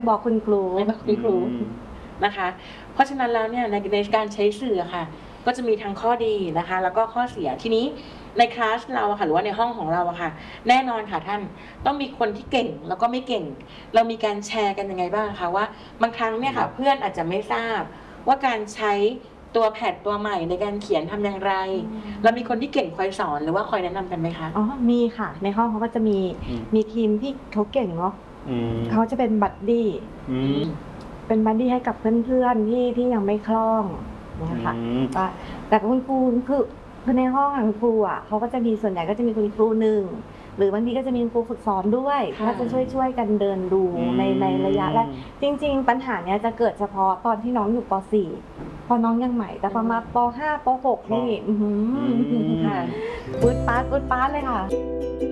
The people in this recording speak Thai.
บอกคุณครูไม่บอกคุณครูนะคะเพราะฉะนั้นแล้วเนี่ยในการใช้สื่อค่ะก็จะมีทั้งข้อดีนะคะแล้วก็ข้อเสียทีนี้ในคลาสเราค่ะหรือว่าในห้องของเราอะค่ะแน่นอนค่ะท่านต้องมีคนที่เก่งแล้วก็ไม่เก่งเรามีการแชร์กันยังไงบ้างคะว่าบางครั้งเนี่ยค่ะเพื่อนอาจจะไม่ทราบว่าการใช้ตัวแพดตัวใหม่ในการเขียนทำอย่างไรเรามีคนที่เก่งคอยสอนหรือว่าคอยแนะนำกันไหมคะอ๋อมีค่ะในห้องเขาก็จะมีทีมที่เขาเก่งเนาะเขาจะเป็นบัดดี้เป็นบัดดี้ให้กับเพื่อนๆที่ยังไม่คล่องนะคะแต่คุณครูคือในห้องคุณครูอ่ะเขาก็จะมีส่วนใหญ่ก็จะมีคุณครูหนึ่งหรือบางทีก็จะมีครูฝึกสอนด้วยก็จะช่วยกันเดินดูในระยะแรกจริงๆปัญหาเนี้ยจะเกิดเฉพาะตอนที่น้องอยู่ป .4 พอน้องยังใหม่แต่พอมาป .5 ป .6 นี่ค่ะปื๊ดป๊าดเลยค่ะ